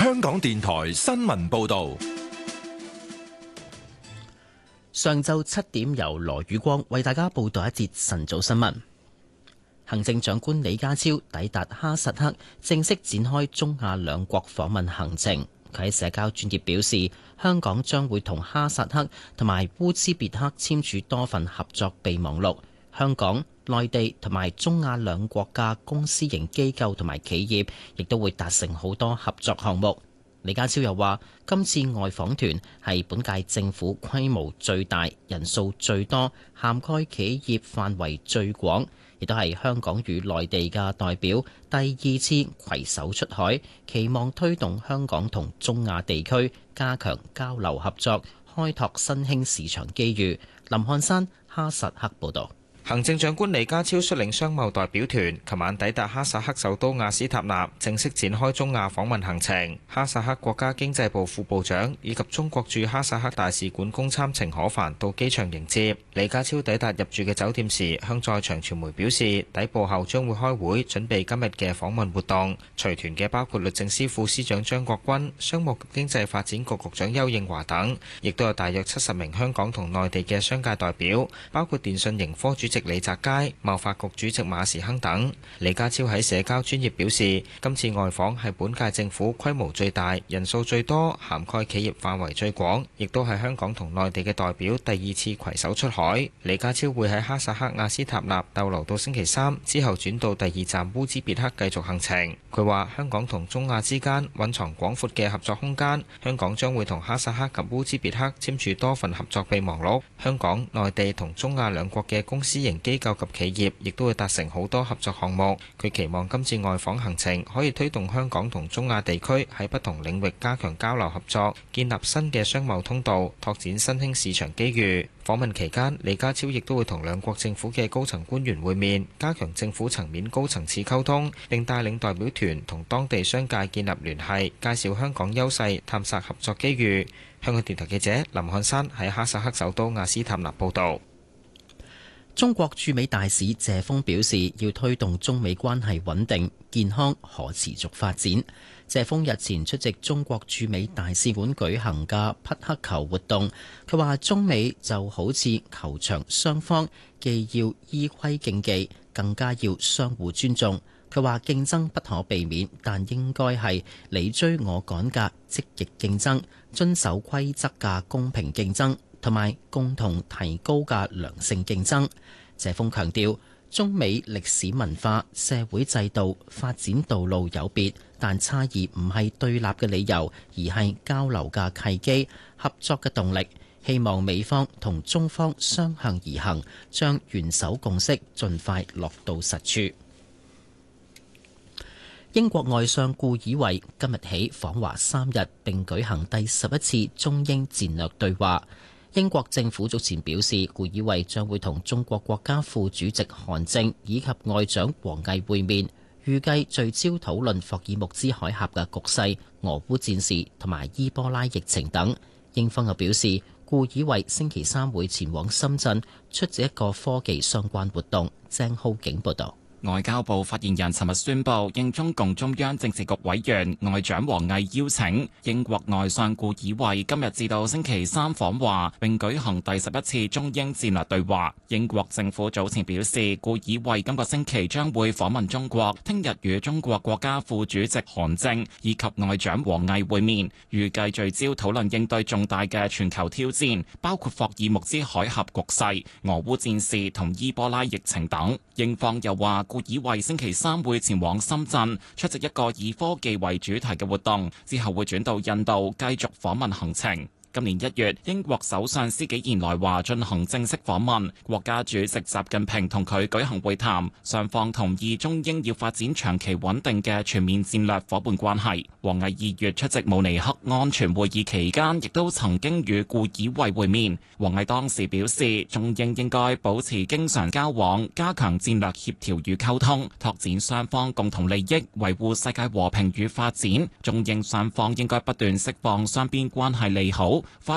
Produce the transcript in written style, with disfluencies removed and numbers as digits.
香港電台新聞報道。 上晝7點，由羅宇光為大家報道一節晨早新聞。行政長官李家超抵達哈薩克，正式展開中亞兩國訪問行程。佢喺社交專頁表示，香港將會同哈薩克同埋烏茲別克簽署多份合作備忘錄。香港、內地同埋中亞兩國嘅公私營機構同埋企業，亦都會達成好多合作項目。李家超又話，今次外訪團係本屆政府規模最大、人數最多、涵蓋企業範圍最廣，亦都係香港與內地嘅代表第二次攜手出海，期望推動香港同中亞地區加強交流合作，開拓新興市場機遇。林漢山，哈薩克報導。 行政長官李家超率領商貿代表團琴晚抵達哈薩克首都亞斯塔納，正式展開中亞訪問行程。哈薩克國家經濟部副部長以及中國駐哈薩克大使館公參程可凡到機場迎接李家超。抵達入住嘅酒店時，向在場傳媒表示，抵埗後將會開會準備今日嘅訪問活動。隨團嘅包括律政司副司長張國軍、商務及經濟發展局局長丘應樺等，亦都有大約70名香港同內地嘅商界代表，包括電訊盈科主席李澤楷、貿發局主席馬時亨等。李家超喺社交專頁表示，今次外訪係本屆政府規模最大、人數最多、涵蓋企業範圍最廣，亦都係香港同內地嘅代表第二次攜手出海。李家超會喺哈薩克亞斯塔納逗留到星期3，之後轉到第二站烏茲別克繼續行程。佢話香港同中亞之間蘊藏廣闊嘅合作空間，香港將會同哈薩克及烏茲別克簽署多份合作備忘錄。香港、內地同中亞兩國嘅公私營機構及企業亦都會達成好多合作項目。佢期望今次外訪行程可以推動香港同中亞地區喺不同領域加強交流合作，建立新嘅商貿通道，拓展新興市場機遇。訪問期間，李家超亦都會同兩國政府嘅高層官員會面，加強政府層面高層次溝通，並帶領代表團同當地商界建立聯繫，介紹香港優勢，探索合作機遇。香港電台記者林漢山喺哈薩克首都亞斯塔納報道。 中國駐美大使謝鋒表示，要推動中美關係穩定、健康、可持續發展。謝鋒日前出席中國駐美大使館舉行嘅匹克球活動，佢話中美就好似球場雙方，既要依規競技，更加要相互尊重。佢話競爭不可避免，但應該係你追我趕嘅積極競爭，遵守規則嘅公平競爭，同埋共同提高嘅良性競爭。謝鋒強調，中美歷史文化、社會制度、發展道路有別，但差異唔係對立嘅理由，而係交流嘅契機、合作嘅動力。希望美方同中方相向而行，將元首共識盡快落到實處。英國外相顧以為今日起訪華3日，並舉行第11次中英戰略對話。英國政府早前表示，顧以為將會同中國國家副主席韓正以及外長王毅會面，預計聚焦討論霍爾木茲海峽嘅局勢、俄烏戰事同埋伊波拉疫情等。英方又表示，顧以為星期3會前往深圳出席一個科技相關活動。鄭浩景報道。 外交部發言人尋日宣布，應中共中央政治局委員外長王毅邀請，英國外相顧以為今日至到星期3訪華，並舉行第11次中英戰略對話。英國政府早前表示，顧以為今個星期將會訪問中國，聽日與中國國家副主席韓正以及外長王毅會面，預計聚焦討論應對重大嘅全球挑戰，包括霍爾木茲海峽局勢、俄烏戰事同伊波拉疫情等。英方又話，顧以為星期3會前往深圳出席一個以科技為主題嘅活動，之後會轉到印度繼續訪問行程。今年1月，英國首相施紀賢來華進行正式訪問，國家主席習近平同佢舉行會談，雙方同意中英要發展長期穩定嘅全面戰略夥伴關係。王毅2月出席慕尼黑安全會議期間，亦都曾經與顧以為會面。王毅當時表示，中英應該保持經常交往，加強戰略協調與溝通，拓展雙方共同利益，維護世界和平與發展。中英雙方應該不斷釋放雙邊關係利好，發